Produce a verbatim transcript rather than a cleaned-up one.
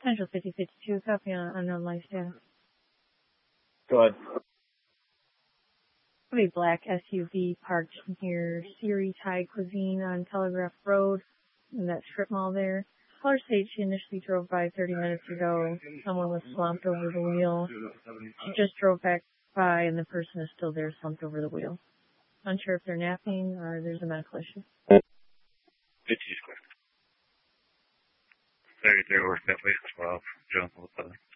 Central fifty fifty-two, copy on unknown life status. Go ahead. A black S U V parked near Siri Thai Cuisine on Telegraph Road, in that strip mall there. Caller states she initially drove by thirty minutes ago. Someone was slumped over the wheel. She just drove back by, and the person is still there, slumped over the wheel. Unsure if they're napping or there's a medical issue. fifty Square. thirty-three West Cafe, twelve, Jones,